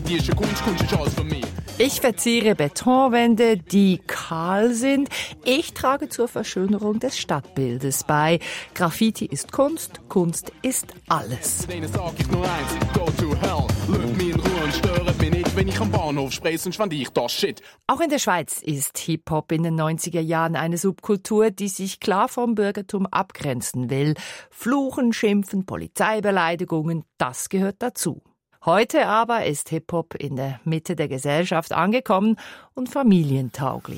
die ist ja Kunst ist alles für mich. Ich verziere Betonwände, die kahl sind. Ich trage zur Verschönerung des Stadtbildes bei. Graffiti ist Kunst, Kunst ist alles. Denen sag ich nur eins, go to hell. Lass mich in Ruhe und störe mich nicht, wenn ich am Bahnhof spreche, sonst fand ich das Shit. Auch in der Schweiz ist Hip-Hop in den 90er Jahren eine Subkultur, die sich klar vom Bürgertum abgrenzen will. Fluchen, Schimpfen, Polizeibeleidigungen, das gehört dazu. Heute aber ist Hip-Hop in der Mitte der Gesellschaft angekommen und familientauglich.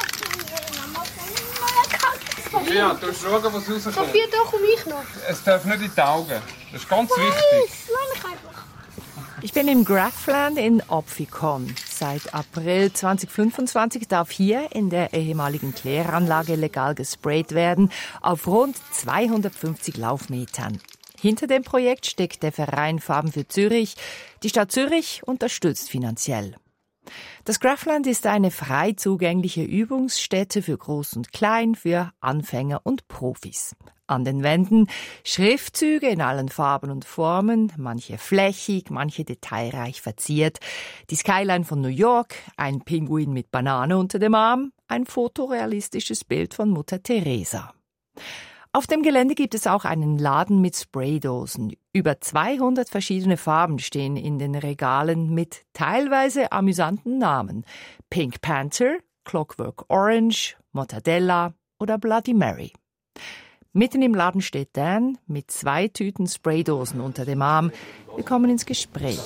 Ja, du musst schauen, was rauskommt. Sophia, da komme ich noch. Es darf nicht in die Augen. Das ist ganz wichtig. Lass mich einfach. Ich bin im Graffland in Opfikon. Seit April 2025 darf hier in der ehemaligen Kläranlage legal gesprayt werden, auf rund 250 Laufmetern. Hinter dem Projekt steckt der Verein Farben für Zürich. Die Stadt Zürich unterstützt finanziell. Das Graffland ist eine frei zugängliche Übungsstätte für Groß und Klein, für Anfänger und Profis. An den Wänden Schriftzüge in allen Farben und Formen, manche flächig, manche detailreich verziert. Die Skyline von New York, ein Pinguin mit Banane unter dem Arm, ein fotorealistisches Bild von Mutter Teresa. Auf dem Gelände gibt es auch einen Laden mit Spraydosen. Über 200 verschiedene Farben stehen in den Regalen mit teilweise amüsanten Namen. Pink Panther, Clockwork Orange, Mortadella oder Bloody Mary. Mitten im Laden steht Dan mit 2 Tüten Spraydosen unter dem Arm. Wir kommen ins Gespräch.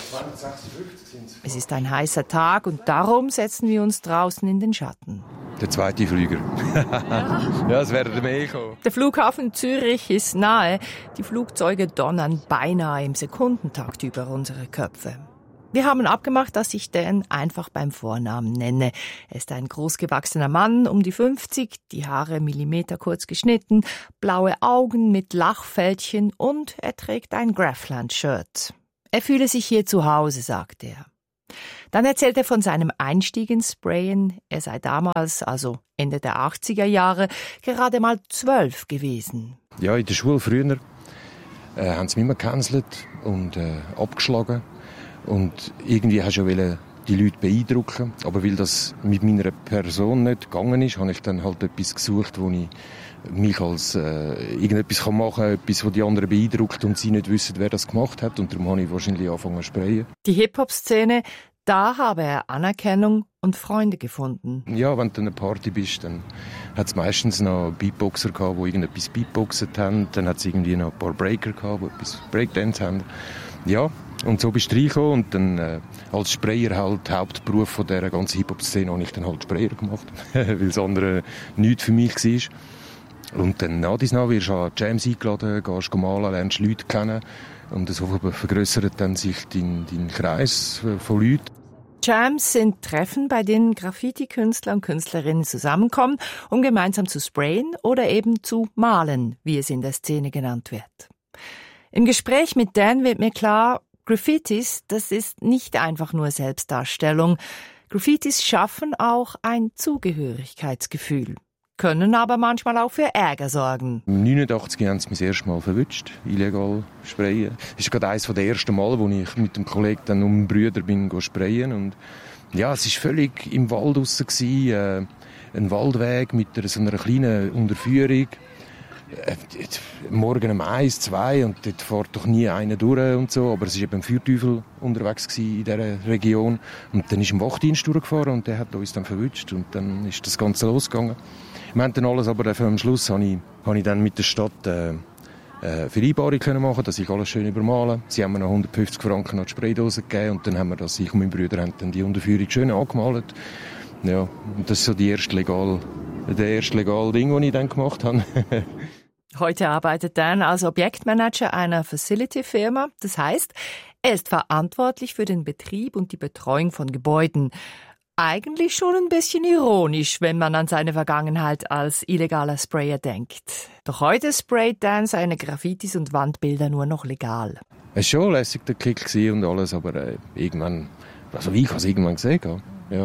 Es ist ein heißer Tag und darum setzen wir uns draußen in den Schatten. Der zweite Flüger. Ja, es werden mehr kommen. Der Flughafen Zürich ist nahe. Die Flugzeuge donnern beinahe im Sekundentakt über unsere Köpfe. Wir haben abgemacht, dass ich Dan einfach beim Vornamen nenne. Er ist ein großgewachsener Mann, um die 50, die Haare millimeterkurz geschnitten, blaue Augen mit Lachfältchen und er trägt ein Graffland-Shirt. Er fühle sich hier zu Hause, sagt er. Dann erzählt er von seinem Einstieg ins Sprayen. Er sei damals, also Ende der 80er Jahre, gerade mal 12 gewesen. Ja, in der Schule früher haben sie mich immer gecancelt und abgeschlagen. Und irgendwie wollte ich die Leute beeindrucken. Aber weil das mit meiner Person nicht gegangen ist, habe ich dann halt etwas gesucht, wo ich mich als irgendetwas machen kann, etwas, das die anderen beeindruckt und sie nicht wissen, wer das gemacht hat. Und darum habe ich wahrscheinlich angefangen zu sprayen. Die Hip-Hop-Szene, da habe er Anerkennung und Freunde gefunden. Ja, wenn du an einer Party bist, dann hat es meistens noch Beatboxer gehabt, die irgendetwas beatboxet haben. Dann hat es irgendwie noch ein paar Breaker gehabt, die etwas Breakdance haben. Ja, und so bist du reingekommen und dann als Sprayer halt Hauptberuf von dieser ganzen Hip-Hop-Szene habe ich dann halt Sprayer gemacht, weil das andere nichts für mich war. Und dann nach dies nach wirst du an Jams eingeladen, gehst malen, lernst Leute kennen und so vergrössert dann sich dein Kreis von Leuten. Jams sind Treffen, bei denen Graffiti-Künstler und Künstlerinnen zusammenkommen, um gemeinsam zu sprayen oder eben zu malen, wie es in der Szene genannt wird. Im Gespräch mit Dan wird mir klar, Graffitis, das ist nicht einfach nur Selbstdarstellung. Graffitis schaffen auch ein Zugehörigkeitsgefühl, können aber manchmal auch für Ärger sorgen. 1989 haben sie mich das erste Mal verwünscht, illegal sprayen. Das ist gerade eines der ersten Mal, wo ich mit dem Kollegen dann um Brüder bin sprayen. Und ja, es war völlig im Wald draussen, ein Waldweg mit so einer kleinen Unterführung. Morgen um 1, 2 und dort fährt doch nie einer durch und so, aber es war eben ein Feuerteufel unterwegs in dieser Region und dann ist ein Wachdienst durchgefahren und der hat uns dann verwünscht und dann ist das Ganze losgegangen. Wir haben dann alles, aber am Schluss habe ich dann mit der Stadt Vereinbarung können machen, dass ich alles schön übermalen. Sie haben mir noch 150 Franken an die Spraydose gegeben und dann haben wir das, ich und meine Brüder haben dann die Unterführung schön angemalt. Ja, und das ist so der erste legale Ding, das ich dann gemacht habe. Heute arbeitet Dan als Objektmanager einer Facility-Firma. Das heißt, er ist verantwortlich für den Betrieb und die Betreuung von Gebäuden. Eigentlich schon ein bisschen ironisch, wenn man an seine Vergangenheit als illegaler Sprayer denkt. Doch heute sprayt Dan seine Graffitis und Wandbilder nur noch legal. Es war schon lässig, der Kick und alles, aber irgendwann, also ich habe es irgendwann gesehen. Ja.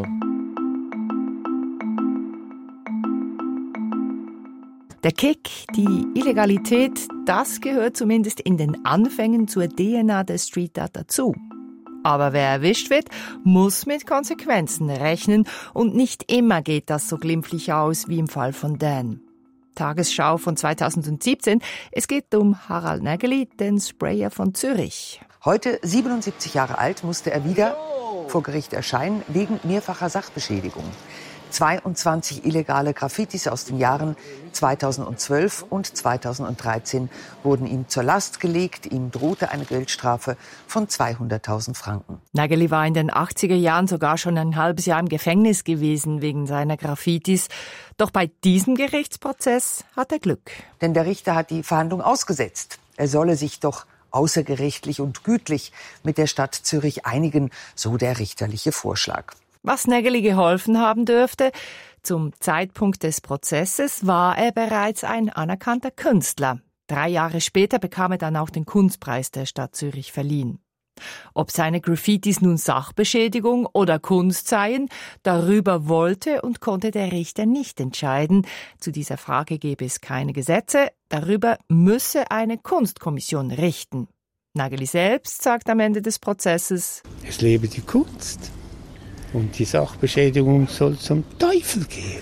Der Kick, die Illegalität, das gehört zumindest in den Anfängen zur DNA der Street Art dazu. Aber wer erwischt wird, muss mit Konsequenzen rechnen. Und nicht immer geht das so glimpflich aus wie im Fall von Dan. Tagesschau von 2017. Es geht um Harald Nägeli, den Sprayer von Zürich. Heute, 77 Jahre alt, musste er wieder vor Gericht erscheinen wegen mehrfacher Sachbeschädigung. 22 illegale Graffitis aus den Jahren 2012 und 2013 wurden ihm zur Last gelegt. Ihm drohte eine Geldstrafe von 200.000 Franken. Nägeli war in den 80er Jahren sogar schon ein halbes Jahr im Gefängnis gewesen wegen seiner Graffitis. Doch bei diesem Gerichtsprozess hat er Glück. Denn der Richter hat die Verhandlung ausgesetzt. Er solle sich doch außergerichtlich und gütlich mit der Stadt Zürich einigen, so der richterliche Vorschlag. Was Nägeli geholfen haben dürfte, zum Zeitpunkt des Prozesses war er bereits ein anerkannter Künstler. 3 Jahre später bekam er dann auch den Kunstpreis der Stadt Zürich verliehen. Ob seine Graffitis nun Sachbeschädigung oder Kunst seien, darüber wollte und konnte der Richter nicht entscheiden. Zu dieser Frage gebe es keine Gesetze, darüber müsse eine Kunstkommission richten. Nägeli selbst sagt am Ende des Prozesses: Es lebe die Kunst. Und die Sachbeschädigung soll zum Teufel gehen.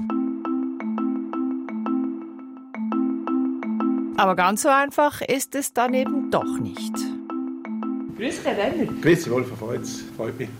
Aber ganz so einfach ist es dann eben doch nicht. Grüß dich, Herr Renner. Grüß dich, Wolf, freut mich.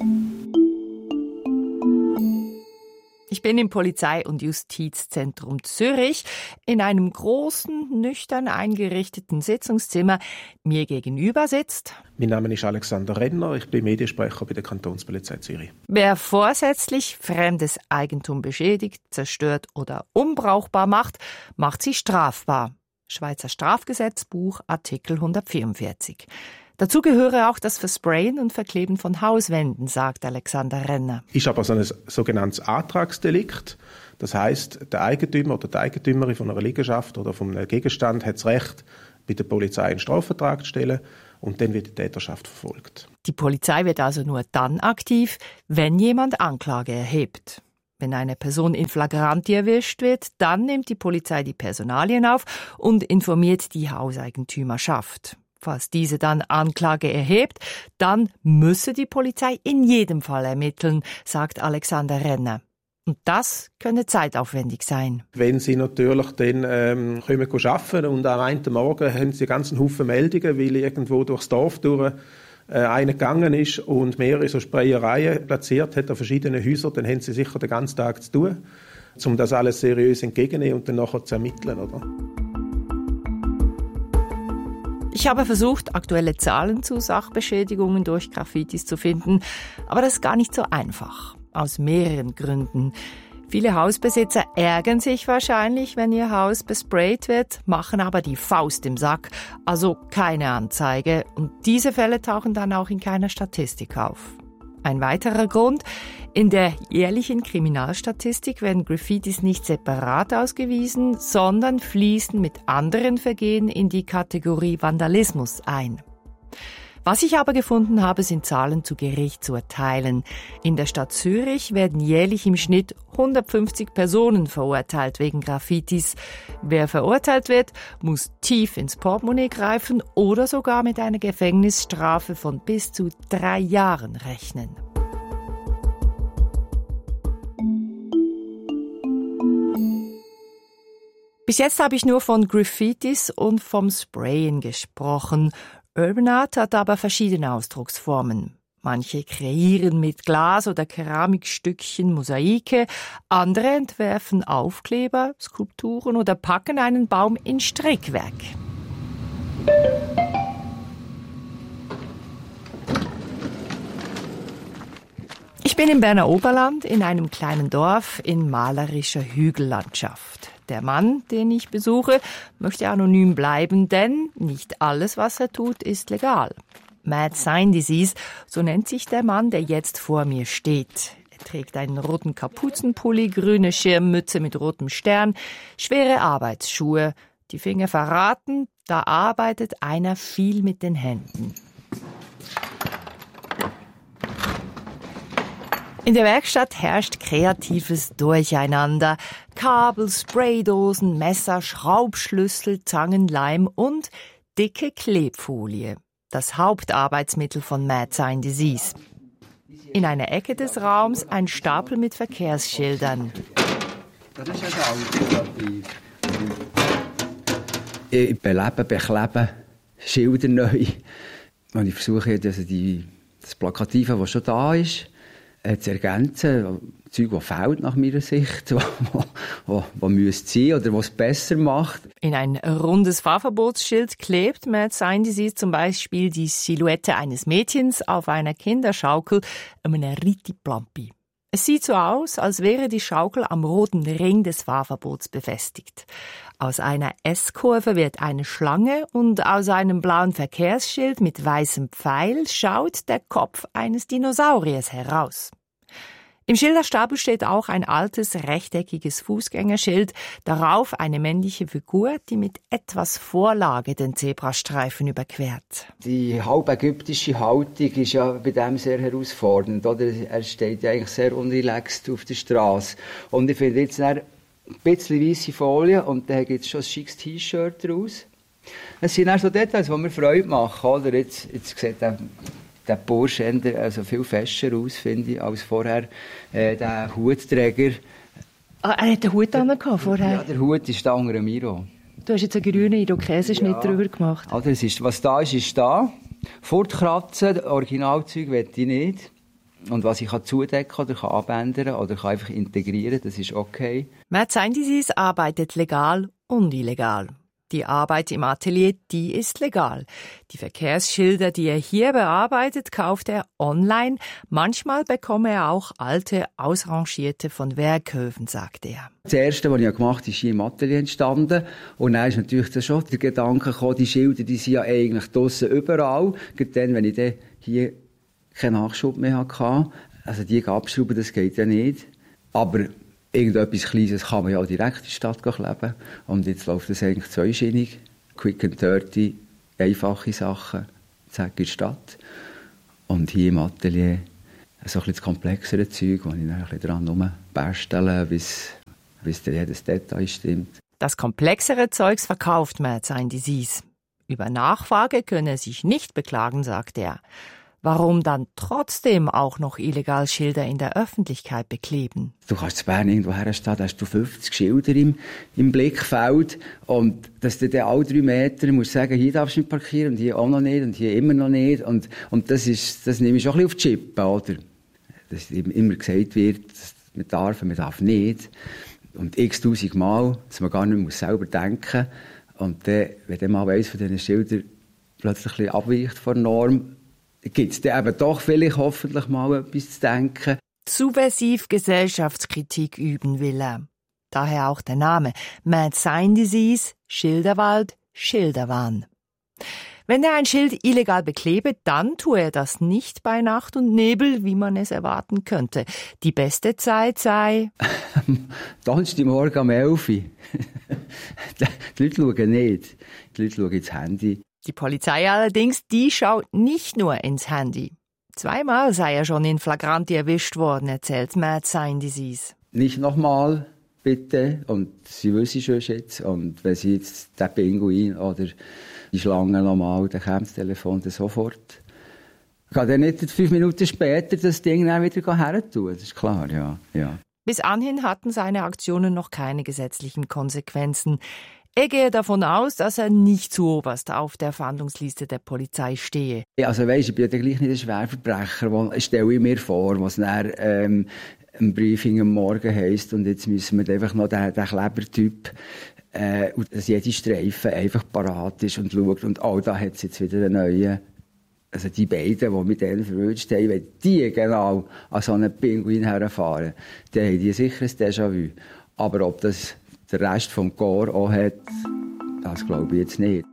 Ich bin im Polizei- und Justizzentrum Zürich in einem großen, nüchtern eingerichteten Sitzungszimmer. Mir gegenüber sitzt... Mein Name ist Alexander Renner, ich bin Mediensprecher bei der Kantonspolizei Zürich. Wer vorsätzlich fremdes Eigentum beschädigt, zerstört oder unbrauchbar macht, macht sie strafbar. Schweizer Strafgesetzbuch, Artikel 144. Dazu gehöre auch das Versprayen und Verkleben von Hauswänden, sagt Alexander Renner. Ist aber so ein sogenanntes Antragsdelikt. Das heisst, der Eigentümer oder die Eigentümerin von einer Liegenschaft oder von einem Gegenstand hat das Recht, bei der Polizei einen Strafvertrag zu stellen und dann wird die Täterschaft verfolgt. Die Polizei wird also nur dann aktiv, wenn jemand Anklage erhebt. Wenn eine Person in Flagranti erwischt wird, dann nimmt die Polizei die Personalien auf und informiert die Hauseigentümerschaft. Falls diese dann Anklage erhebt, dann müsse die Polizei in jedem Fall ermitteln, sagt Alexander Renner. Und das könne zeitaufwendig sein. Wenn Sie natürlich dann arbeiten und am einen Morgen haben Sie einen ganzen Haufen Meldungen, weil irgendwo durchs Dorf durch einer gegangen ist und mehrere so Sprayereien platziert hat an verschiedenen Häusern, dann haben Sie sicher den ganzen Tag zu tun, um das alles seriös entgegenzunehmen und dann nachher zu ermitteln, oder? Ich habe versucht, aktuelle Zahlen zu Sachbeschädigungen durch Graffitis zu finden, aber das ist gar nicht so einfach. Aus mehreren Gründen. Viele Hausbesitzer ärgern sich wahrscheinlich, wenn ihr Haus besprayt wird, machen aber die Faust im Sack, also keine Anzeige. Und diese Fälle tauchen dann auch in keiner Statistik auf. Ein weiterer Grund: In der jährlichen Kriminalstatistik werden Graffitis nicht separat ausgewiesen, sondern fließen mit anderen Vergehen in die Kategorie Vandalismus ein. Was ich aber gefunden habe, sind Zahlen zu Gerichtsurteilen. In der Stadt Zürich werden jährlich im Schnitt 150 Personen verurteilt wegen Graffitis. Wer verurteilt wird, muss tief ins Portemonnaie greifen oder sogar mit einer Gefängnisstrafe von bis zu 3 Jahren rechnen. Bis jetzt habe ich nur von Graffitis und vom Sprayen gesprochen. Urban Art hat aber verschiedene Ausdrucksformen. Manche kreieren mit Glas- oder Keramikstückchen Mosaike, andere entwerfen Aufkleber, Skulpturen oder packen einen Baum in Strickwerk. Ich bin im Berner Oberland in einem kleinen Dorf in malerischer Hügellandschaft. Der Mann, den ich besuche, möchte anonym bleiben, denn nicht alles, was er tut, ist legal. Mad Sign Disease, so nennt sich der Mann, der jetzt vor mir steht. Er trägt einen roten Kapuzenpulli, grüne Schirmmütze mit rotem Stern, schwere Arbeitsschuhe. Die Finger verraten, da arbeitet einer viel mit den Händen. In der Werkstatt herrscht kreatives Durcheinander. Kabel, Spraydosen, Messer, Schraubschlüssel, Zangen, Leim und dicke Klebfolie. das Hauptarbeitsmittel von Mad Sign Disease. In einer Ecke des Raums ein Stapel mit Verkehrsschildern. Das ist ein ich belebe, beklebe Schilder neu. Und ich versuche, das Plakative, das schon da ist, zu ergänzen. Zeug, das fehlt nach meiner Sicht, was müsste sein oder was es besser macht. In ein rundes Fahrverbotsschild klebt Mad Sign Disease zum Beispiel die Silhouette eines Mädchens auf einer Kinderschaukel, einem Ritti-Plampi. Es sieht so aus, als wäre die Schaukel am roten Ring des Fahrverbots befestigt. Aus einer S-Kurve wird eine Schlange und aus einem blauen Verkehrsschild mit weißem Pfeil schaut der Kopf eines Dinosauriers heraus. Im Schilderstapel steht auch ein altes, rechteckiges Fußgängerschild, darauf eine männliche Figur, die mit etwas Vorlage den Zebrastreifen überquert. Die halb ägyptische Haltung ist ja bei dem sehr herausfordernd. Oder? Er steht ja eigentlich sehr unrelaxed auf der Straße. Und ich finde jetzt ein bisschen weisse Folie und dann gibt es schon ein schickes T-Shirt daraus. Es sind auch so Details, die mir Freude machen. Oder? Jetzt sieht der Bursche also viel fester aus, finde ich, als vorher der Hutträger. Ah, er hat den Hut vorher? Ja, der Hut ist der andere Miro. Du hast jetzt einen grünen Irokesenschnitt drüber gemacht. Also was da ist da. Fortkratzen, Originalzeug will ich nicht. Und was ich zudecken oder abändern oder einfach integrieren, das ist okay. Mad Sign Disease arbeitet legal und illegal. Die Arbeit im Atelier, die ist legal. Die Verkehrsschilder, die er hier bearbeitet, kauft er online. Manchmal bekomme er auch alte, ausrangierte von Werkhöfen, sagt er. Das Erste, was ich gemacht habe, ist hier im Atelier entstanden. Und dann ist natürlich dann schon der Gedanke gekommen, die Schilder, die sind ja eigentlich draussen überall. Gerade dann, wenn ich dann hier keinen Nachschub mehr hatte, also die abschrauben, das geht ja nicht. Aber irgendetwas Kleines kann man ja auch direkt in die Stadt kleben. Und jetzt läuft das eigentlich zweischinnig. Quick and dirty, einfache Sachen, zack in die Stadt. Und hier im Atelier so ein bisschen das komplexere Zeug, wo ich dann ein bisschen dran rumbastele, bis jedes Detail stimmt. Das komplexere Zeugs verkauft Mad Sign Disease. Über Nachfrage könne er sich nicht beklagen, sagt er. Warum dann trotzdem auch noch illegal Schilder in der Öffentlichkeit bekleben? Du kannst in Bern irgendwo herstehen, da hast du 50 Schilder im Blickfeld. Und dass du dann alle 3 Meter musst sagen, hier darfst du nicht parkieren und hier auch noch nicht und hier immer noch nicht. Und das nehme ich schon ein bisschen auf die Chippe, oder? Dass immer gesagt wird, man darf nicht. Und x-tausend Mal, dass man gar nicht mehr selber denken muss. Und dann, wenn dann mal eines von diesen Schildern plötzlich ein bisschen abweicht von der Norm, gibt es dann eben doch vielleicht hoffentlich mal etwas zu denken. Subversiv Gesellschaftskritik üben will er. Daher auch der Name Mad Sign Disease, Schilderwald, Schilderwahn. Wenn er ein Schild illegal beklebe, dann tue er das nicht bei Nacht und Nebel, wie man es erwarten könnte. Die beste Zeit sei Donnerstagmorgen um 11 Uhr. Die Leute schauen nicht. Die Leute schauen ins Handy. Die Polizei allerdings, die schaut nicht nur ins Handy. 2-mal sei er schon in Flagranti erwischt worden, erzählt Mad Sign Disease. Nicht nochmal, bitte. Und sie wissen schon jetzt. Und wenn sie jetzt den Pinguin oder die Schlange nochmal, dann kommt das Telefon dann sofort. Ich kann dann nicht 5 Minuten später das Ding dann wieder hertun. Das ist klar, ja. Bis anhin hatten seine Aktionen noch keine gesetzlichen Konsequenzen. Er gehe davon aus, dass er nicht zuoberst auf der Fahndungsliste der Polizei stehe. Also weisst, ich bin ja gleich nicht ein Schwerverbrecher, stelle ich mir vor, was dann ein Briefing am Morgen heisst und jetzt müssen wir einfach noch den Klebertyp, und dass jede Streife einfach parat ist und schaut und da hat es jetzt wieder einen neuen. Also die beiden, die mit denen verwünscht haben, wenn die genau an so einen Pinguin herfahren, dann haben die sicher ein Déjà-vu. Aber ob das der Rest vom Corps auch hat, das glaube ich jetzt nicht.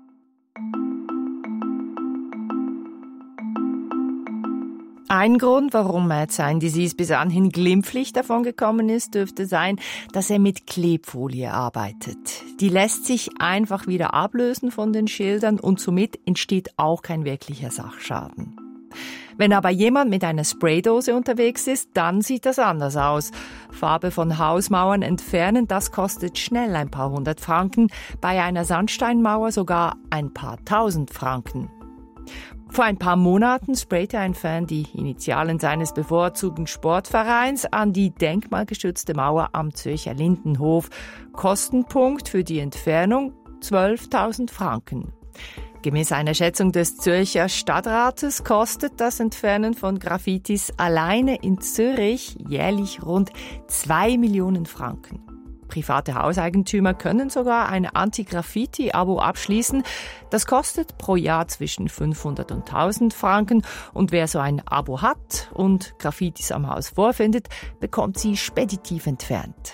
Ein Grund, warum Mad Sign Disease bis anhin glimpflich davon gekommen ist, dürfte sein, dass er mit Klebfolie arbeitet. Die lässt sich einfach wieder ablösen von den Schildern und somit entsteht auch kein wirklicher Sachschaden. Wenn aber jemand mit einer Spraydose unterwegs ist, dann sieht das anders aus. Farbe von Hausmauern entfernen, das kostet schnell ein paar 100 Franken, bei einer Sandsteinmauer sogar ein paar 1000 Franken. Vor ein paar Monaten sprayte ein Fan die Initialen seines bevorzugten Sportvereins an die denkmalgeschützte Mauer am Zürcher Lindenhof. Kostenpunkt für die Entfernung 12.000 Franken. Gemäß einer Schätzung des Zürcher Stadtrates kostet das Entfernen von Graffitis alleine in Zürich jährlich rund 2 Millionen Franken. Private Hauseigentümer können sogar ein Anti-Graffiti-Abo abschließen. Das kostet pro Jahr zwischen 500 und 1000 Franken. Und wer so ein Abo hat und Graffitis am Haus vorfindet, bekommt sie speditiv entfernt.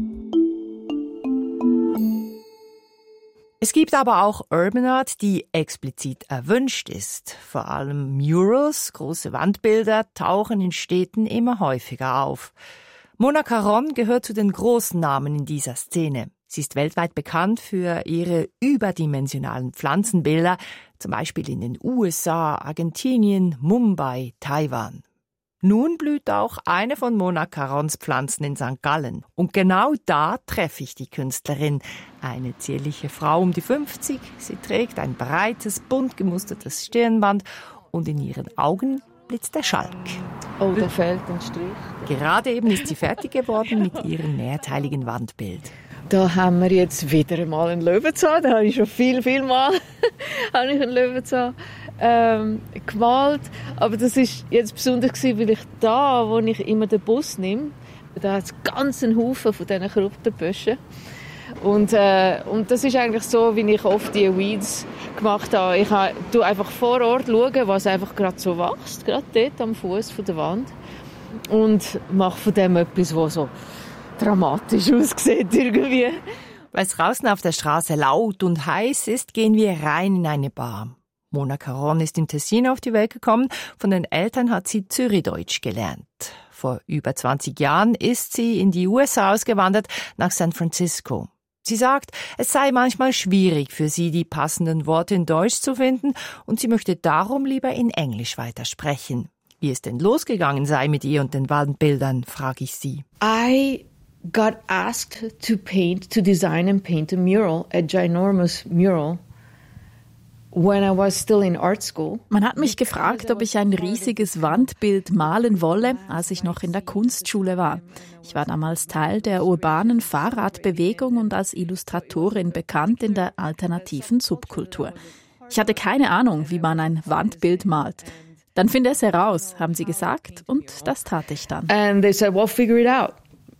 Es gibt aber auch Urban Art, die explizit erwünscht ist. Vor allem Murals, große Wandbilder, tauchen in Städten immer häufiger auf. Mona Caron gehört zu den großen Namen in dieser Szene. Sie ist weltweit bekannt für ihre überdimensionalen Pflanzenbilder, zum Beispiel in den USA, Argentinien, Mumbai, Taiwan. Nun blüht auch eine von Mona Carons Pflanzen in St. Gallen. Und genau da treffe ich die Künstlerin. Eine zierliche Frau um die 50. Sie trägt ein breites, bunt gemustertes Stirnband und in ihren Augen blitzt der Schalk. Oh, da fehlt ein Strich. Gerade eben ist sie fertig geworden mit ihrem mehrteiligen Wandbild. Da haben wir jetzt wieder einmal einen Löwenzahn. Da habe ich schon viel Mal einen Löwenzahn gemalt. Aber das war jetzt besonders, weil ich da, wo ich immer den Bus nehme, da hat es ganz einen Haufen von diesen Kryptenbüschen. Und das ist eigentlich so, wie ich oft die Weeds gemacht habe. Ich schaue einfach vor Ort, was einfach gerade so wächst, gerade dort am Fuß der Wand. Und mache von dem etwas, was so dramatisch aussieht irgendwie. Weil es draußen auf der Straße laut und heiß ist, gehen wir rein in eine Bar. Mona Caron ist in Tessin auf die Welt gekommen. Von den Eltern hat sie Zürichdeutsch gelernt. Vor über 20 Jahren ist sie in die USA ausgewandert, nach San Francisco. Sie sagt, es sei manchmal schwierig für sie, die passenden Worte in Deutsch zu finden und sie möchte darum lieber in Englisch weitersprechen. Wie es denn losgegangen sei mit ihr und den Wandbildern, frage ich sie. I got asked to design and paint a mural, a ginormous mural. When I was still in art school. Man hat mich gefragt, ob ich ein riesiges Wandbild malen wolle, als ich noch in der Kunstschule war. Ich war damals Teil der urbanen Fahrradbewegung und als Illustratorin bekannt in der alternativen Subkultur. Ich hatte keine Ahnung, wie man ein Wandbild malt. Dann finde es heraus, haben sie gesagt, und das tat ich dann. And they said, well, figure it out.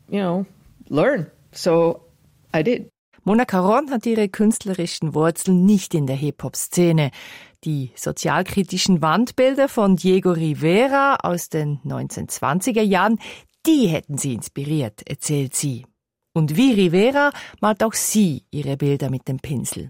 Learn. So I did. Mona Caron hat ihre künstlerischen Wurzeln nicht in der Hip-Hop-Szene. Die sozialkritischen Wandbilder von Diego Rivera aus den 1920er Jahren, die hätten sie inspiriert, erzählt sie. Und wie Rivera malt auch sie ihre Bilder mit dem Pinsel.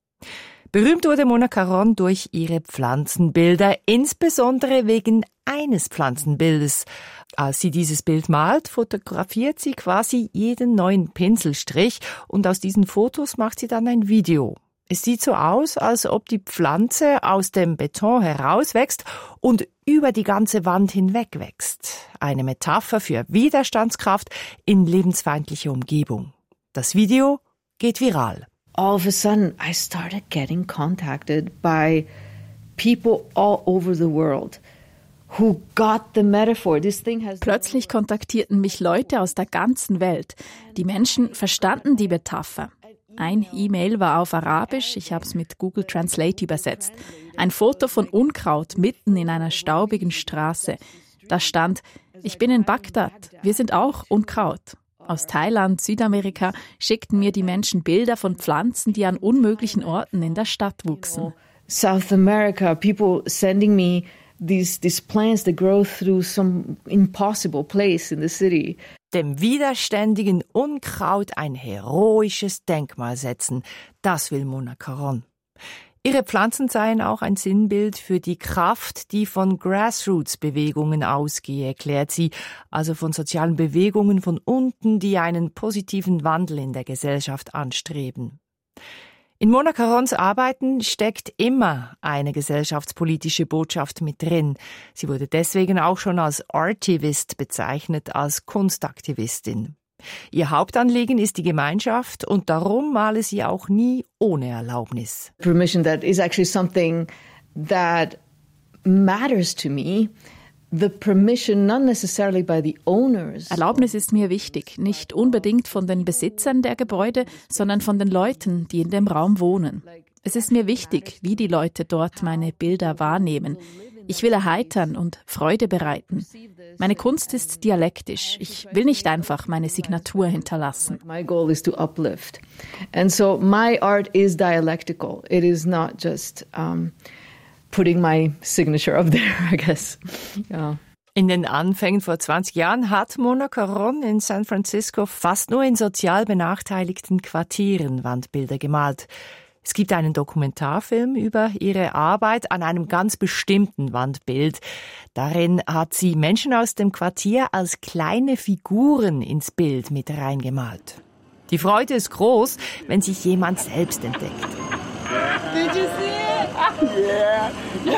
Berühmt wurde Mona Caron durch ihre Pflanzenbilder, insbesondere wegen eines Pflanzenbildes. Als sie dieses Bild malt, fotografiert sie quasi jeden neuen Pinselstrich und aus diesen Fotos macht sie dann ein Video. Es sieht so aus, als ob die Pflanze aus dem Beton herauswächst und über die ganze Wand hinweg wächst. Eine Metapher für Widerstandskraft in lebensfeindlicher Umgebung. Das Video geht viral. All of a sudden, I started getting contacted by people all over the world who got the metaphor. This thing has. Plötzlich kontaktierten mich Leute aus der ganzen Welt. Die Menschen verstanden die Metapher. Ein E-Mail war auf Arabisch, ich habe es mit Google Translate übersetzt. Ein Foto von Unkraut mitten in einer staubigen Straße. Da stand, ich bin in Bagdad, wir sind auch Unkraut. Aus Thailand, Südamerika schickten mir die Menschen Bilder von Pflanzen, die an unmöglichen Orten in der Stadt wuchsen. South America, people sending me these plants that grow through some impossible place in the city. Dem widerständigen Unkraut ein heroisches Denkmal setzen, das will Mona Caron. Ihre Pflanzen seien auch ein Sinnbild für die Kraft, die von Grassroots-Bewegungen ausgehe, erklärt sie, also von sozialen Bewegungen von unten, die einen positiven Wandel in der Gesellschaft anstreben. In Mona Carons Arbeiten steckt immer eine gesellschaftspolitische Botschaft mit drin. Sie wurde deswegen auch schon als Artivist bezeichnet, als Kunstaktivistin. Ihr Hauptanliegen ist die Gemeinschaft und darum male sie auch nie ohne Erlaubnis. Permission, that is actually something that matters to me the permission not necessarily by the owners. Erlaubnis ist mir wichtig, nicht unbedingt von den Besitzern der Gebäude, sondern von den Leuten, die in dem Raum wohnen. Es ist mir wichtig, wie die Leute dort meine Bilder wahrnehmen. Ich will erheitern und Freude bereiten. Meine Kunst ist dialektisch. Ich will nicht einfach meine Signatur hinterlassen. My goal is to uplift. And so my art is dialectical. It is not just putting my signature up there, I guess. Yeah. In den Anfängen vor 20 Jahren hat Mona Caron in San Francisco fast nur in sozial benachteiligten Quartieren Wandbilder gemalt. Es gibt einen Dokumentarfilm über ihre Arbeit an einem ganz bestimmten Wandbild. Darin hat sie Menschen aus dem Quartier als kleine Figuren ins Bild mit reingemalt. Die Freude ist groß, wenn sich jemand selbst entdeckt. Did you see it? Yeah.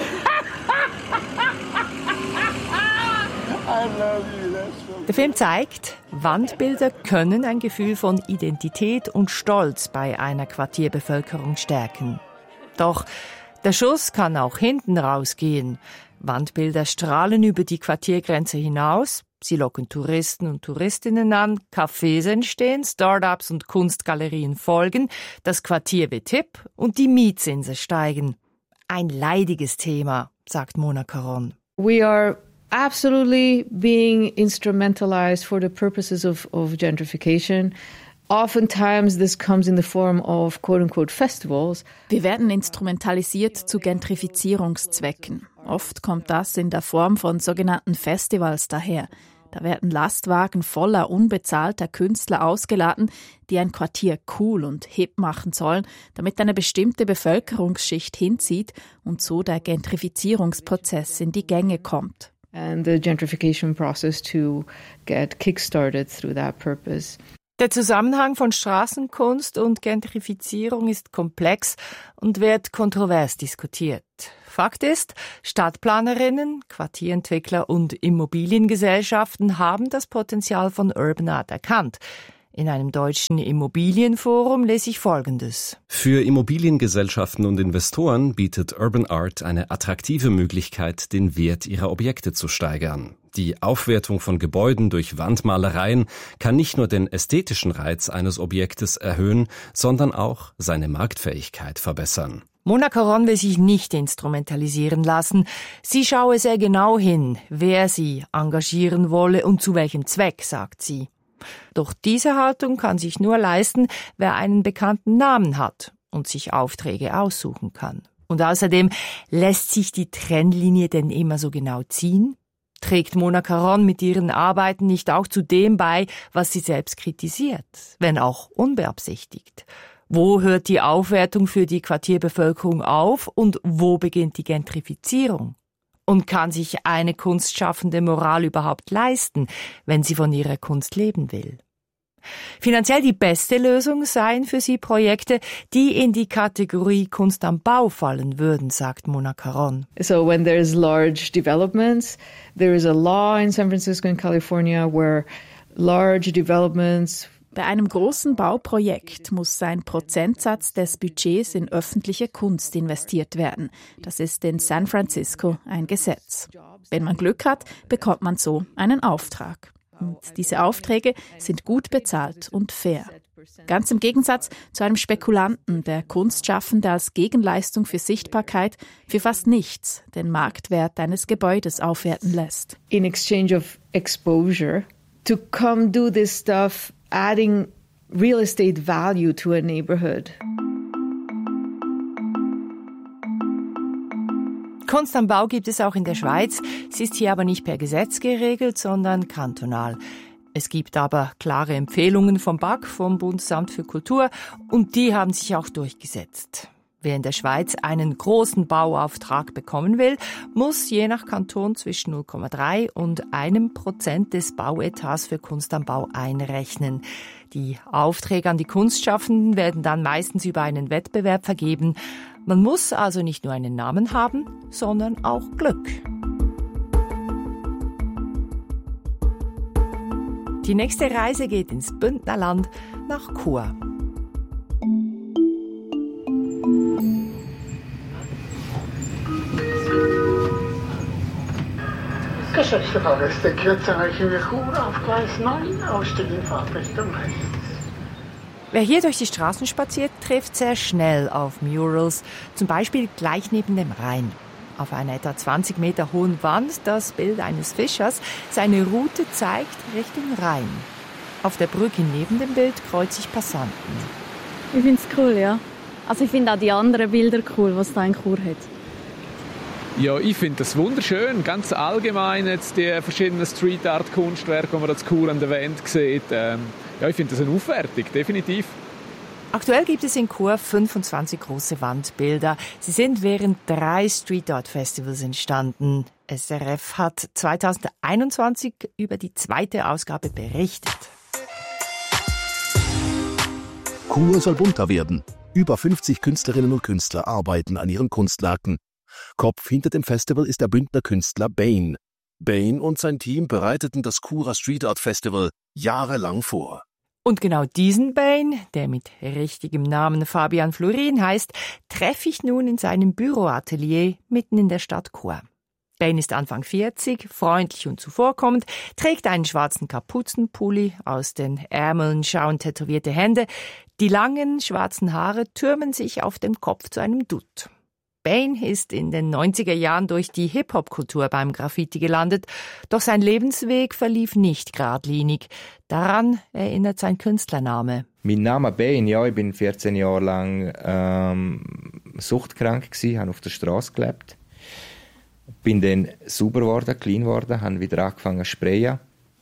I love you. That's so. Der Film zeigt, Wandbilder können ein Gefühl von Identität und Stolz bei einer Quartierbevölkerung stärken. Doch der Schuss kann auch hinten rausgehen. Wandbilder strahlen über die Quartiergrenze hinaus. Sie locken Touristen und Touristinnen an, Cafés entstehen, Start-ups und Kunstgalerien folgen, das Quartier wird hip und die Mietzinse steigen. Ein leidiges Thema, sagt Mona Caron. We are absolutely being instrumentalized for the purposes of gentrification. Oftentimes this comes in the form of quote-unquote festivals. Wir werden instrumentalisiert zu Gentrifizierungszwecken. Oft kommt das in der Form von sogenannten Festivals daher. Da werden Lastwagen voller unbezahlter Künstler ausgeladen, die ein Quartier cool und hip machen sollen, damit eine bestimmte Bevölkerungsschicht hinzieht und so der Gentrifizierungsprozess in die Gänge kommt. And the gentrification process to get kickstarted through that purpose. Der Zusammenhang von Straßenkunst und Gentrifizierung ist komplex und wird kontrovers diskutiert. Fakt ist, Stadtplanerinnen, Quartierentwickler und Immobiliengesellschaften haben das Potenzial von Urban Art erkannt. In einem deutschen Immobilienforum lese ich Folgendes. Für Immobiliengesellschaften und Investoren bietet Urban Art eine attraktive Möglichkeit, den Wert ihrer Objekte zu steigern. Die Aufwertung von Gebäuden durch Wandmalereien kann nicht nur den ästhetischen Reiz eines Objektes erhöhen, sondern auch seine Marktfähigkeit verbessern. Mona Caron will sich nicht instrumentalisieren lassen. Sie schaue sehr genau hin, wer sie engagieren wolle und zu welchem Zweck, sagt sie. Doch diese Haltung kann sich nur leisten, wer einen bekannten Namen hat und sich Aufträge aussuchen kann. Und außerdem, lässt sich die Trennlinie denn immer so genau ziehen? Trägt Mona Caron mit ihren Arbeiten nicht auch zu dem bei, was sie selbst kritisiert, wenn auch unbeabsichtigt? Wo hört die Aufwertung für die Quartierbevölkerung auf und wo beginnt die Gentrifizierung? Und kann sich eine kunstschaffende Moral überhaupt leisten, wenn sie von ihrer Kunst leben will? Finanziell die beste Lösung seien für sie Projekte, die in die Kategorie Kunst am Bau fallen würden, sagt Mona Caron. So when there's large developments, there is a law in San Francisco and California where large developments. Bei einem großen Bauprojekt muss ein Prozentsatz des Budgets in öffentliche Kunst investiert werden. Das ist in San Francisco ein Gesetz. Wenn man Glück hat, bekommt man so einen Auftrag. Und diese Aufträge sind gut bezahlt und fair. Ganz im Gegensatz zu einem Spekulanten, der Kunstschaffende als Gegenleistung für Sichtbarkeit für fast nichts den Marktwert eines Gebäudes aufwerten lässt. In exchange of exposure, to come do this stuff, adding real estate value to a neighborhood. Kunst am Bau gibt es auch in der Schweiz. Sie ist hier aber nicht per Gesetz geregelt, sondern kantonal. Es gibt aber klare Empfehlungen vom BAK, vom Bundesamt für Kultur, und die haben sich auch durchgesetzt. Wer in der Schweiz einen großen Bauauftrag bekommen will, muss je nach Kanton zwischen 0,3 und 1% des Bauetats für Kunst am Bau einrechnen. Die Aufträge an die Kunstschaffenden werden dann meistens über einen Wettbewerb vergeben. Man muss also nicht nur einen Namen haben, sondern auch Glück. Die nächste Reise geht ins Bündnerland nach Chur. 6. Tages der Kürze erreichen wir Chur auf Gleis 9, ausstieg in Fahrtrichtung rechts. Wer hier durch die Straßen spaziert, trifft sehr schnell auf Murals, zum Beispiel gleich neben dem Rhein. Auf einer etwa 20 Meter hohen Wand das Bild eines Fischers. Seine Route zeigt Richtung Rhein. Auf der Brücke neben dem Bild kreuze ich Passanten. Ich finde es cool, ja. Also ich finde auch die anderen Bilder cool, die es hier in Chur hat. Ja, ich finde das wunderschön. Ganz allgemein jetzt die verschiedenen Street-Art-Kunstwerke, die man in Chur an der Wand sieht. Ja, ich finde das eine Aufwertung, definitiv. Aktuell gibt es in Chur 25 große Wandbilder. Sie sind während 3 Street-Art-Festivals entstanden. SRF hat 2021 über die 2. Ausgabe berichtet. Chur soll bunter werden. Über 50 Künstlerinnen und Künstler arbeiten an ihren Kunstwerken. Kopf hinter dem Festival ist der Bündner Künstler Bane. Bane und sein Team bereiteten das Churer Street Art Festival jahrelang vor. Und genau diesen Bane, der mit richtigem Namen Fabian Florin heißt, treffe ich nun in seinem Büroatelier mitten in der Stadt Chur. Bane ist Anfang 40, freundlich und zuvorkommend, trägt einen schwarzen Kapuzenpulli, aus den Ärmeln schauen tätowierte Hände. Die langen, schwarzen Haare türmen sich auf dem Kopf zu einem Dutt. Bane ist in den 90er Jahren durch die Hip-Hop-Kultur beim Graffiti gelandet, doch sein Lebensweg verlief nicht geradlinig. Daran erinnert sein Künstlername. Mein Name Bane, ja, ich bin 14 Jahre lang suchtkrank gewesen, habe auf der Straße gelebt. Bin dann sauber geworden, clean geworden, habe wieder angefangen zu sprayen.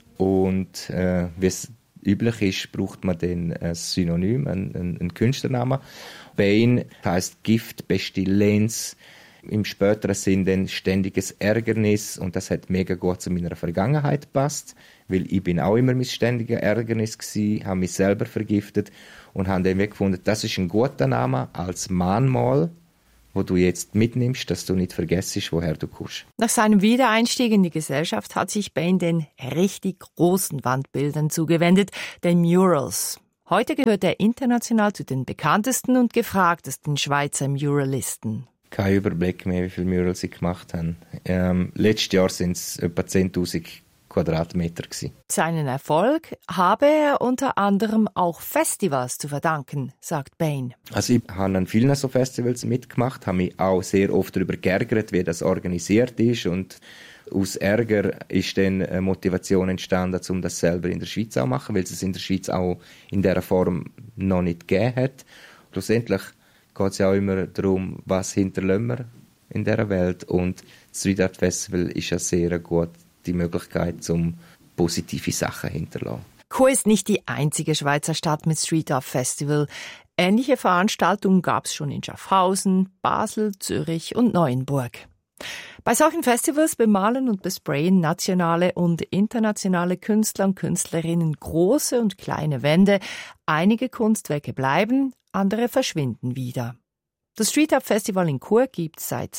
Und wie es üblich ist, braucht man dann ein Synonym, einen Künstlernamen. Bane heisst Gift, Pestilenz. Im späteren Sinn dann ständiges Ärgernis. Und das hat mega gut zu meiner Vergangenheit gepasst. Weil ich bin auch immer mein ständiges Ärgernis gewesen, habe mich selber vergiftet und habe dann gefunden, das ist ein guter Name als Mahnmal, wo du jetzt mitnimmst, dass du nicht vergessest, woher du kommst. Nach seinem Wiedereinstieg in die Gesellschaft hat sich Bane den richtig großen Wandbildern zugewendet, den Murals. Heute gehört er international zu den bekanntesten und gefragtesten Schweizer Muralisten. Kein Überblick mehr, wie viele Murals sie gemacht haben. Letztes Jahr sind es etwa 10'000 Quadratmeter gewesen. Seinen Erfolg habe er unter anderem auch Festivals zu verdanken, sagt Bane. Also ich habe an vielen so Festivals mitgemacht, habe mich auch sehr oft darüber geärgert, wie das organisiert ist, und aus Ärger ist dann eine Motivation entstanden, um das selber in der Schweiz auch zu machen, weil es in der Schweiz auch in dieser Form noch nicht gegeben hat. Schlussendlich geht es ja auch immer darum, was hinterlassen wir in dieser Welt, und das Street Art Festival ist ja sehr gut die Möglichkeit, um positive Sachen hinterlassen. Chur ist nicht die einzige Schweizer Stadt mit Street Art Festival. Ähnliche Veranstaltungen gab es schon in Schaffhausen, Basel, Zürich und Neuenburg. Bei solchen Festivals bemalen und besprayen nationale und internationale Künstler und Künstlerinnen große und kleine Wände. Einige Kunstwerke bleiben, andere verschwinden wieder. Das Street Art Festival in Chur gibt es seit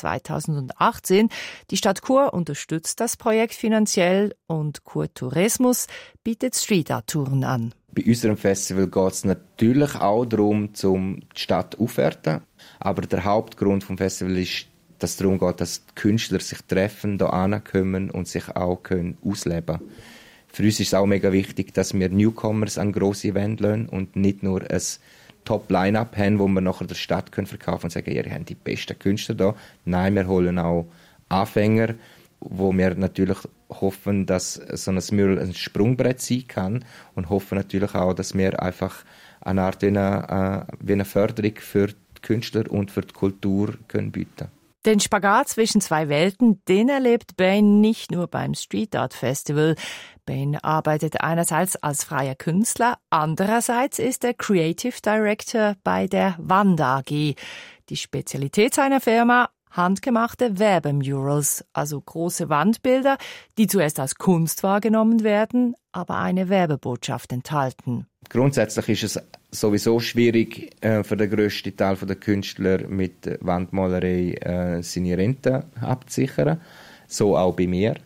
2018. Die Stadt Chur unterstützt das Projekt finanziell und Chur Tourismus bietet Street Art Touren an. Bei unserem Festival geht es natürlich auch darum, die Stadt aufzuwerten. Aber der Hauptgrund des Festivals ist, dass es darum geht, dass die Künstler sich treffen, hier ankommen und sich auch ausleben können. Für uns ist es auch mega wichtig, dass wir Newcomers an grosse Events lassen und nicht nur ein Top-Line-Up haben, wo wir nachher der Stadt verkaufen können und sagen, ihr habt die besten Künstler da. Nein, wir holen auch Anfänger, wo wir natürlich hoffen, dass so ein Mural ein Sprungbrett sein kann, und hoffen natürlich auch, dass wir einfach eine Art wie eine Förderung für die Künstler und für die Kultur können bieten. Den Spagat zwischen zwei Welten, den erlebt Bane nicht nur beim Street Art Festival. Bane arbeitet einerseits als freier Künstler, andererseits ist er Creative Director bei der Wand AG. Die Spezialität seiner Firma: handgemachte Werbemurals, also große Wandbilder, die zuerst als Kunst wahrgenommen werden, aber eine Werbebotschaft enthalten. Grundsätzlich ist es sowieso schwierig für den grössten Teil der Künstler mit Wandmalerei seine Rente abzusichern. So auch bei mir.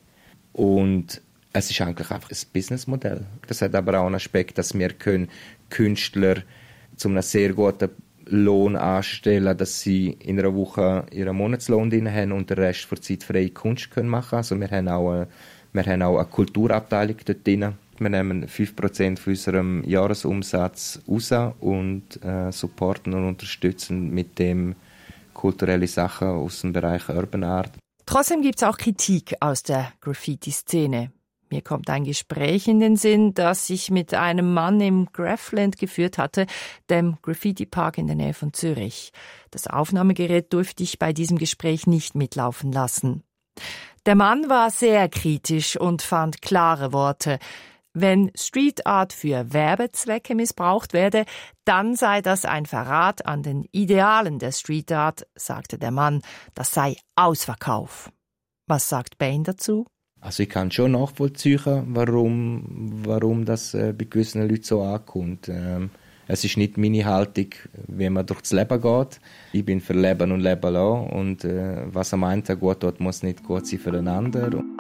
Und es ist eigentlich einfach ein Businessmodell. Das hat aber auch einen Aspekt, dass wir Künstler zu einem sehr guten Lohn anstellen, dass sie in einer Woche ihren Monatslohn drin haben und den Rest der Zeit freie Kunst machen können. Also wir haben auch Wir haben auch eine Kulturabteilung dort drin. Wir nehmen 5% von unserem Jahresumsatz raus und supporten und unterstützen mit dem kulturelle Sachen aus dem Bereich Urban Art. Trotzdem gibt es auch Kritik aus der Graffiti-Szene. Mir kommt ein Gespräch in den Sinn, das ich mit einem Mann im Graffland geführt hatte, dem Graffiti-Park in der Nähe von Zürich. Das Aufnahmegerät durfte ich bei diesem Gespräch nicht mitlaufen lassen. Der Mann war sehr kritisch und fand klare Worte. Wenn Street Art für Werbezwecke missbraucht werde, dann sei das ein Verrat an den Idealen der Street Art, sagte der Mann. Das sei Ausverkauf. Was sagt Bain dazu? Also ich kann schon nachvollziehen, warum das bei gewissen Leuten so ankommt. Es ist nicht meine Haltung, wie man durchs Leben geht. Ich bin für Leben und Leben lassen. Und was am einen Tag gut tut, muss nicht gut sein für den anderen.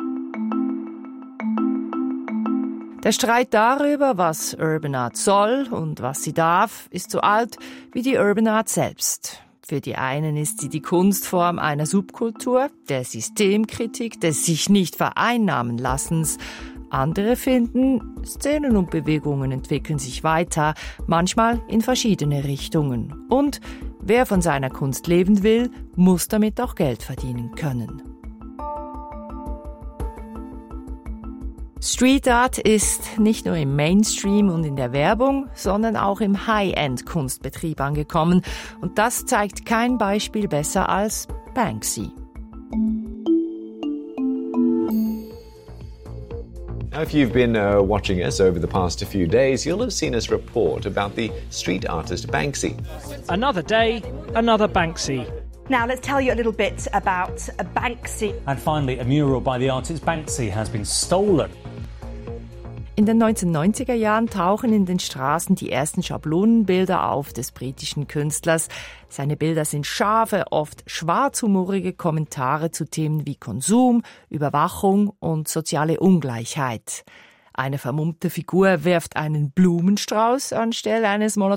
Der Streit darüber, was Urban Art soll und was sie darf, ist so alt wie die Urban Art selbst. Für die einen ist sie die Kunstform einer Subkultur, der Systemkritik, des sich nicht vereinnahmen Lassens. Andere finden, Szenen und Bewegungen entwickeln sich weiter, manchmal in verschiedene Richtungen. Und wer von seiner Kunst leben will, muss damit auch Geld verdienen können. Street Art ist nicht nur im Mainstream und in der Werbung, sondern auch im High-End-Kunstbetrieb angekommen. Und das zeigt kein Beispiel besser als Banksy. Now, if you've been watching us over the past few days, you'll have seen us report about the street artist Banksy. Another day, another Banksy. Now let's tell you a little bit about Banksy. And finally, a mural by the artist Banksy has been stolen. In den 1990er Jahren tauchen in den Straßen die ersten Schablonenbilder auf des britischen Künstlers. Seine Bilder sind scharfe, oft schwarzhumorige Kommentare zu Themen wie Konsum, Überwachung und soziale Ungleichheit. Eine vermummte Figur wirft einen Blumenstrauß anstelle eines Molotow